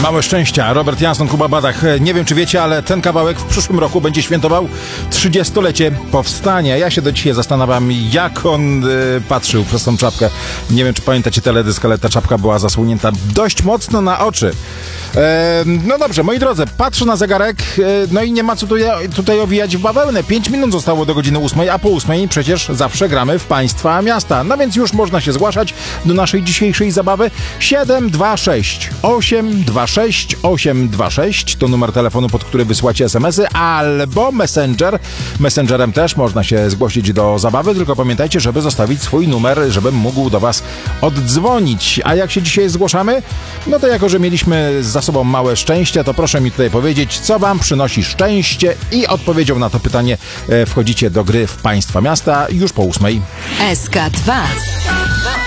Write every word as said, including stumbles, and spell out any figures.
Małe szczęścia, Robert Janson, Kuba Badach. Nie wiem, czy wiecie, ale ten kawałek w przyszłym roku będzie świętował trzydziestolecie powstania. Ja się do dzisiaj zastanawiam, jak on y, patrzył przez tą czapkę. Nie wiem, czy pamiętacie teledysk, ale ta czapka była zasłonięta dość mocno na oczy. E, no dobrze, moi drodzy, patrzę na zegarek, e, no i nie ma co tutaj, tutaj owijać w bawełnę. Pięć minut zostało do godziny ósmej, a po ósmej przecież zawsze gramy w państwa miasta. No więc już można się zgłaszać do naszej dzisiejszej zabawy. siedem dwa sześć osiem dwa sześć osiem dwa sześć to numer telefonu, pod który wysyłacie es em esy, albo Messenger. Messengerem też można się zgłosić do zabawy, tylko pamiętajcie, żeby zostawić swój numer, żebym mógł do was oddzwonić. A jak się dzisiaj zgłaszamy? No to jako, że mieliśmy za sobą małe szczęście, to proszę mi tutaj powiedzieć, co wam przynosi szczęście, i odpowiedzią na to pytanie e, wchodzicie do gry w państwa miasta już po ósmej. S K dwa.